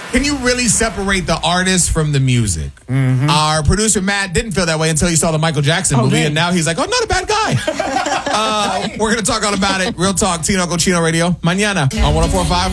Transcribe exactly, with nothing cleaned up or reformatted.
Can you really separate the artist from the music? Mm-hmm. Our producer, Matt, didn't feel that way until he saw the Michael Jackson oh, movie, man. and now he's like, oh, not a bad guy. uh, we're going to talk all about it. Real Talk, Tino Cochino Radio. Mañana on one oh four point five.